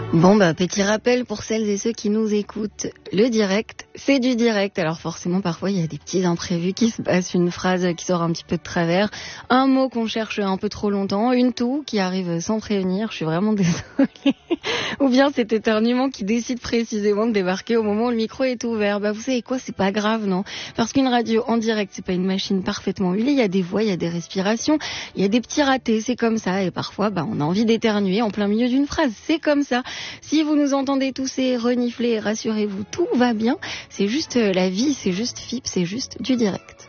Bon petit rappel pour celles et ceux qui nous écoutent, le direct, c'est du direct. Alors forcément parfois il y a des petits imprévus qui se passent, une phrase qui sort un petit peu de travers, un mot qu'on cherche un peu trop longtemps, une toux qui arrive sans prévenir, je suis vraiment désolée. Ou bien cet éternuement qui décide précisément de débarquer au moment où le micro est ouvert. Vous savez quoi, c'est pas grave, non? Parce qu'une radio en direct, c'est pas une machine parfaitement huilée, il y a des voix, il y a des respirations, il y a des petits ratés, c'est comme ça. Et parfois on a envie d'éternuer en plein milieu d'une phrase, c'est comme ça. Si vous nous entendez tousser, renifler, rassurez-vous, tout va bien. C'est juste la vie, c'est juste FIP, c'est juste du direct.